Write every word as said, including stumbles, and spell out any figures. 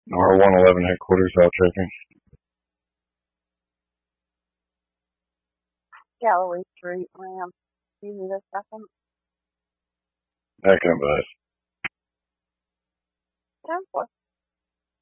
R one eleven headquarters out checking. Galloway Street, ma'am. Do you need a second? That can bus. ten four.